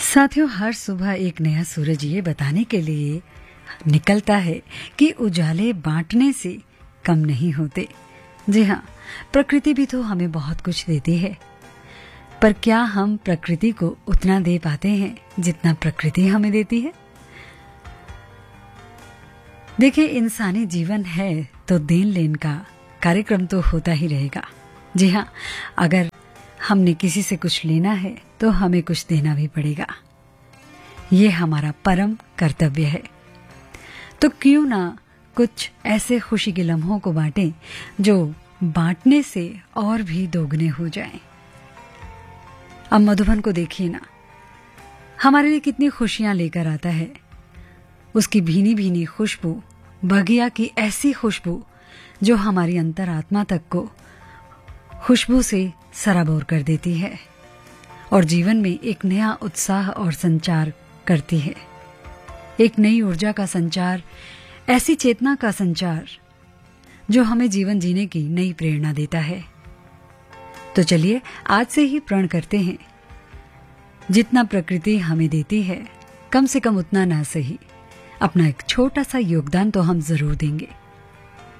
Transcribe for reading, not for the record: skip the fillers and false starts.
साथियों, हर सुबह एक नया सूरज ये बताने के लिए निकलता है कि उजाले बांटने से कम नहीं होते। जी हाँ, प्रकृति भी तो हमें बहुत कुछ देती है, पर क्या हम प्रकृति को उतना दे पाते हैं जितना प्रकृति हमें देती है? देखिए, इंसानी जीवन है तो देन लेन का कार्यक्रम तो होता ही रहेगा। जी हाँ, अगर हमने किसी से कुछ लेना है तो हमें कुछ देना भी पड़ेगा। ये हमारा परम कर्तव्य है। तो क्यों ना कुछ ऐसे खुशी के लम्हों को बांटें जो बांटने से और भी दोगुने हो जाएं। अब मधुबन को देखिए ना, हमारे लिए कितनी खुशियां लेकर आता है। उसकी भीनी भीनी खुशबू, बगिया की ऐसी खुशबू जो हमारी अंतरात्मा तक को खुशबू से सराबोर कर देती है और जीवन में एक नया उत्साह और संचार करती है। एक नई ऊर्जा का संचार, ऐसी चेतना का संचार जो हमें जीवन जीने की नई प्रेरणा देता है। तो चलिए आज से ही प्रण करते हैं, जितना प्रकृति हमें देती है कम से कम उतना ना सही, अपना एक छोटा सा योगदान तो हम जरूर देंगे।